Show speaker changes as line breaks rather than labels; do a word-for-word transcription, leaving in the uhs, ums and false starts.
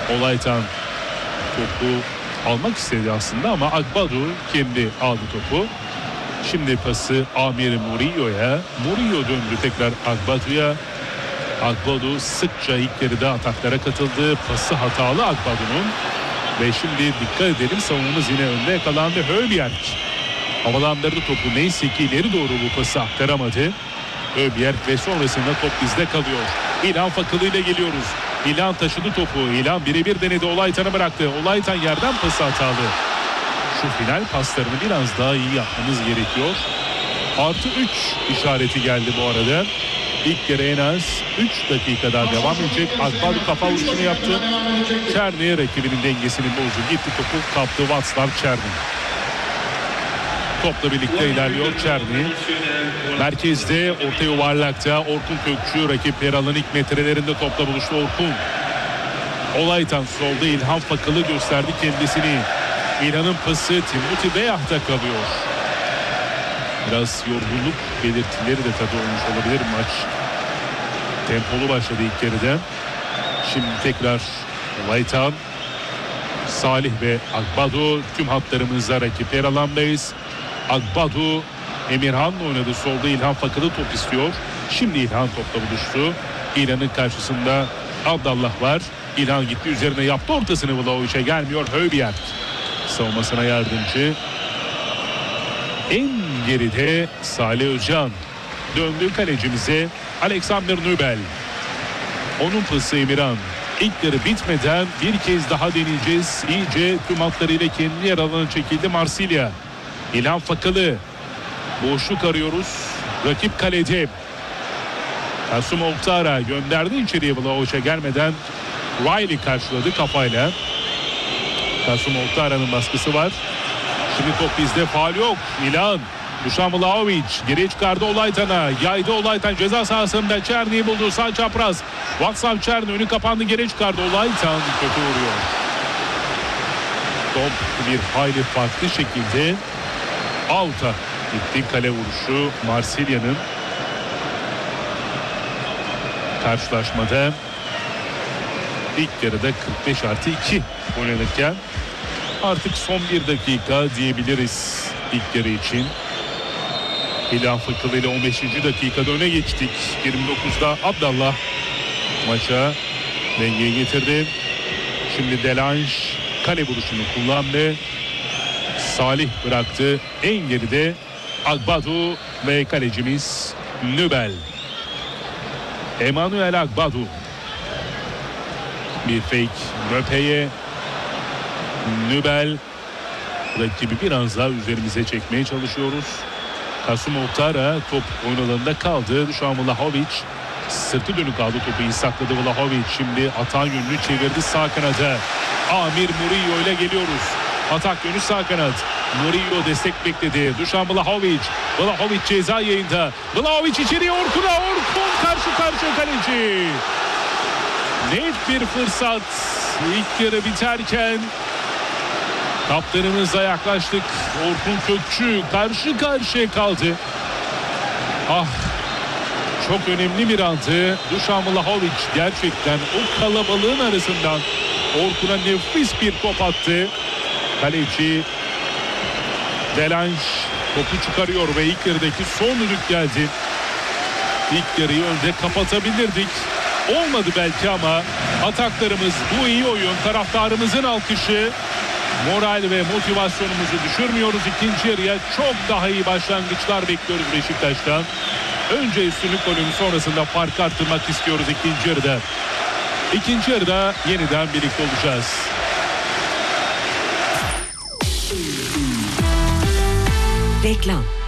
Olaytan topu almak istedi aslında ama Agbadu kendi aldı topu. Şimdi pası Amir Murillo'ya. Murillo döndü tekrar Agbadu'ya. Agbadu sıkça ilk yarıda ataklara katıldı. Pası hatalı Agbadu'nun. Ve şimdi dikkat edelim, savunmamız yine önde yakalandı. Højbjerg havalandırdı topu. Neyse ki ileri doğru bu pası aktaramadı. Højbjerg ve sonrasında top bizde kalıyor. İlhan Fakılı ile geliyoruz. İlhan taşıdı topu. İlhan birebir denedi. Olaytan'a bıraktı. Olaytan yerden pası hatalı. Şu final paslarını biraz daha iyi yapmamız gerekiyor. Artı üç işareti geldi bu arada. İlk kere en az üç dakika daha devam edecek. Agbadu kafa vuruşunu yaptı. Çerni rakibinin dengesini bozdu. Gitti topu kaptı Václav Černý. Topla birlikte ilerliyor Černý. Merkezde orta yuvarlakta Orkun Kökçü rakipleri alan ilk metrelerinde topla buluştu Orkun. Olaytan solda İlhan Fakılı gösterdi kendisini. İlhan'ın pası Timothy Weah'ta kalıyor. Biraz yorgunluk belirtileri de tabii olmuş olabilir maç. Tempolu başladı ilk yarıda. Şimdi tekrar Olaytan, Salih ve Agbadu tüm hatlarımızda rakipler alandayız. Agbadu Emirhan'la oynadı. Solda İlhan Fakılı top istiyor. Şimdi İlhan topla buluştu. İlhan'ın karşısında Abdallah var. İlhan gitti üzerine yaptı ortasını. Vlahovic'e gelmiyor. Højbjerg savunmasına yardımcı. En geride Salih Özcan. Döndü kalecimize Alexander Nübel. Onun pası Emirhan. İlk yarı bitmeden bir kez daha deneyeceğiz. İyice tüm hatlarıyla kendi yer alanına çekildi Marsilya. İlhan Fakılı. Boşluk arıyoruz. Rakip kalede. Kasım Oktara gönderdi içeriye, Vlahovic'e gelmeden Riley karşıladı kafayla. Kasım Oktara'nın baskısı var. Şimdi top bizde, faul yok. İlhan. Dušan Vlahović geriye çıkardı Olaytan'a. Yaydı Olaytan ceza sahasında. Černy'yi buldu. Sağ çapraz. Václav Černý önü kapandı. Geriye çıkardı Olaytan. Kötü vuruyor. Top bir hayli farklı şekilde out'a gitti. Kale vuruşu Marsilya'nın. Karşılaşmada ilk yarıda kırk beş artı iki oynanırken artık son bir dakika diyebiliriz ilk yarı için. İlhan Fakılı ile on beşinci dakikada öne geçtik. yirmi dokuzda Abdallah maça dengeye getirdi. Şimdi Delange kale vuruşunu kullandı. Salih bıraktı. En geride Agbadu ve kalecimiz Nübel. Emmanuel Agbadu. Bir fake Möpe'ye. Nübel rakibi biraz daha üzerimize çekmeye çalışıyoruz. Kasım Oktara top oyun alanında kaldı. Dušan Vlahović sırtı dönük aldı topu, iyi sakladı Vlahović. Şimdi atan yönünü çevirdi sağ kanada. Amir Murillo ile geliyoruz. Atak yönü sağ kanat. Murillo destek bekledi. Dušan Vlahović. Vlahović ceza yayında. Vlahović içeriye Orkun'a. Orkun karşı karşıya kaleci. Net bir fırsat. İlk yarı biterken kaptanımızla yaklaştık. Orkun Kökçü karşı karşıya kaldı. Ah, çok önemli bir andı. Dušan Vlahović gerçekten o kalabalığın arasından Orkun'a nefis bir top attı. Kaleci Delange topu çıkarıyor ve ilk yarıdaki son düdük geldi. İlk yarıyı önde kapatabilirdik. Olmadı belki ama ataklarımız, bu iyi oyun, taraftarımızın alkışı, moral ve motivasyonumuzu düşürmüyoruz. İkinci yarıya çok daha iyi başlangıçlar bekliyoruz Beşiktaş'tan. Önce üstünlük golünü, sonrasında farkı arttırmak istiyoruz ikinci yarıda. İkinci yarıda yeniden birlikte olacağız.
Reklam.